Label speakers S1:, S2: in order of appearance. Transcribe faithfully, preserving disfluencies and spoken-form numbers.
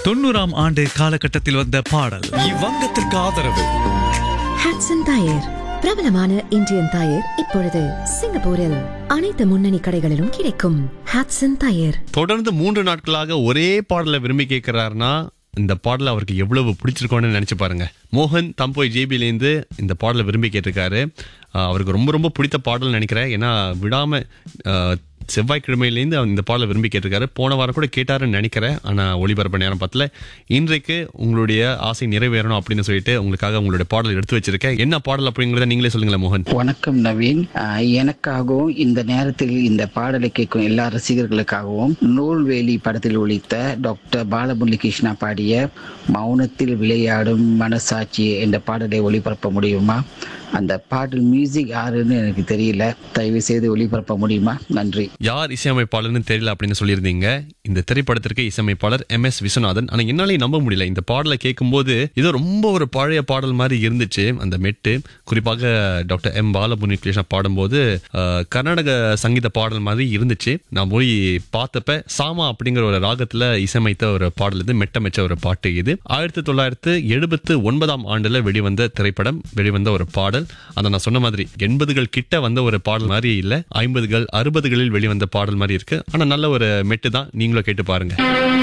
S1: தொண்ணூறாம் ஆண்டு காலகட்டத்தில் வந்த பாடல்.
S2: இவ்வங்கத்திற்கு ஆதரவு
S3: ஹட்சன் டயர், பிரபலமான இந்தியன் டயர். இப்பொழுது சிங்கப்பூரில் அனைத்து முன்னணி கடைகளிலும் கிடைக்கும். ஹட்சன் டயர்.
S4: தொடர்ந்து மூன்று நாட்களாக ஒரே பாடலை விரும்பி கேட்கிறாருன்னா இந்த பாடல அவருக்கு எவ்வளவு பிடிச்சிருக்கோன்னு நினைச்சு பாருங்க. மோகன் தம்போய் ஜேபிலேருந்து இந்த பாடலை விரும்பி கேட்டிருக்காரு. அவருக்கு ரொம்ப ரொம்ப பிடித்த பாடல் நினைக்கிறேன். ஏன்னா விடாம செவ்வாய்க்கிழமையிலேருந்து இந்த பாடலை விரும்பி கேட்டிருக்காரு. போன வாரம் கூட கேட்டாருன்னு நினைக்கிறேன். ஆனால் ஒளிபரப்பு நேரம் பத்தல. இன்றைக்கு உங்களுடைய ஆசை நிறைவேறணும் அப்படின்னு சொல்லிட்டு உங்களுக்காக உங்களுடைய பாடல் எடுத்து வச்சிருக்கேன். என்ன பாடல் அப்படிங்கிறத நீங்களே சொல்லுங்களேன் மோகன்.
S5: வணக்கம் நவீன். எனக்காகவும் இந்த நேரத்தில் இந்த பாடலை கேட்கும் எல்லா ரசிகர்களுக்காகவும் நூல்வேலி படத்தில் ஒலித்த டாக்டர் பாலமுரளி கிருஷ்ணா பாடிய மௌனத்தில் விளையாடும் மனசாட்சி என்ற பாடலை ஒளிபரப்ப முடியுமா? அந்த பாடல் மியூசிக் யாருன்னு எனக்கு தெரியல, தயவு செய்து ஒளிபரப்ப முடியுமா? நன்றி.
S4: யார் இசையமைப்பாளர்னு தெரியல அப்படின்னு சொல்லியிருந்தீங்க. இந்த திரைப்படத்திற்கு இசையமைப்பாளர் எம் எஸ் விஸ்வநாதன். ஆனா என்னாலே நம்ப முடியல. இந்த பாடலை கேட்கும்போது இது ரொம்ப ஒரு பழைய பாடல் மாதிரி இருந்துச்சு. அந்த மெட்டு குறிப்பாக டாக்டர் எம் பாலமுரளி கிருஷ்ணா பாடும்போது கர்நாடக சங்கீத பாடல் மாதிரி இருந்துச்சு. நான் போய் பார்த்தப்ப சாமா அப்படிங்கிற ஒரு ராகத்துல இசையமைத்த ஒரு பாடல் இது, மெட்டமெச்ச ஒரு பாட்டு இது. ஆயிரத்தி தொள்ளாயிரத்து எழுபத்து ஒன்பதாம் ஆண்டுல வெளிவந்த திரைப்படம், வெளிவந்த ஒரு பாடல். அந்த நான் சொன்ன மாதிரி எண்பதுகள் கிட்ட வந்த ஒரு பாடல் மாதிரி இல்ல, ஐம்பதுகள் அறுபதுகளில் வெளிவந்த பாடல் மாதிரி இருக்கு. ஆனா நல்ல ஒரு மெட்டு தான். நீங்களும் கேட்டு பாருங்க.